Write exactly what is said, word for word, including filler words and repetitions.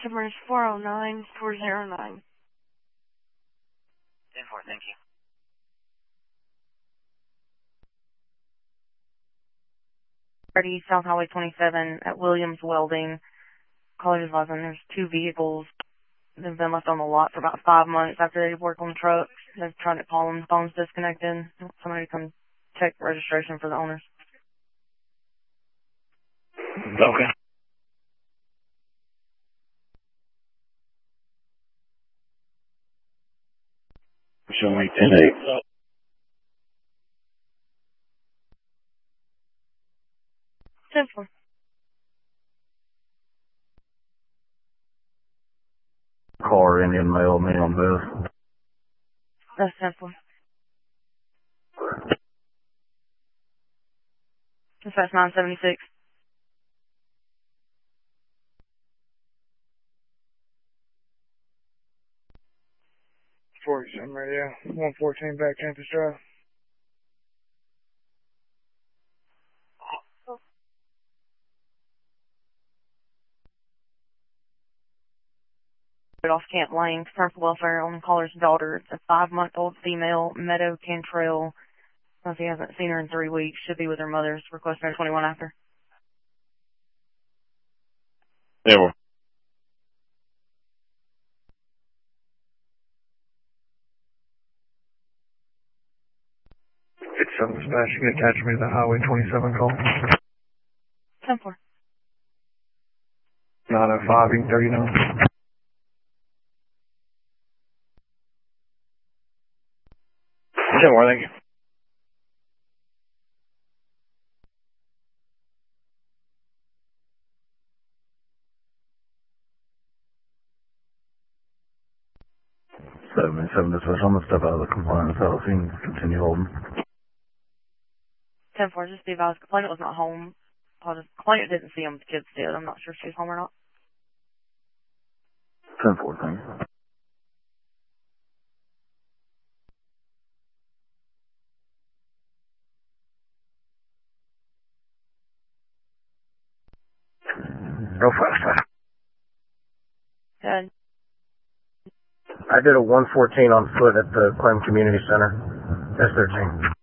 Customer is four oh nine four oh nine. ten four, thank you. thirty South Highway twenty-seven at Williams Welding. Caller advising there's two vehicles. They've been left on the lot for about five months after they've worked on trucks. They've tried to call them, the phone's disconnected. Somebody come check registration for the owners. Okay. Show me ten eight. ten four. Car Indian mail me on this. That's ten four. Dispatch nine seventy-six. forty-seven radio. one fourteen back Campus Drive. Off Camp Lane, concern for welfare on the caller's daughter. It's a five-month-old female, Meadow Cantrell. If he hasn't seen her in three weeks, should be with her mother's. Request number twenty-one after. Yeah, well. It's seven dispatch. You can attach me to the Highway twenty-seven call. ten four. nine oh five, you can thirty-nine. ten four, thank you. seventy-seven dispatch. I'm going to step out of the compliance house and continue holding. ten four, just be advised, complainant was not home. Apologies. Complainant didn't see him, the kids did. I'm not sure if she's home or not. ten four, thank you. Go faster. Good. I did a one fourteen on foot at the Clem Community Center. S thirteen.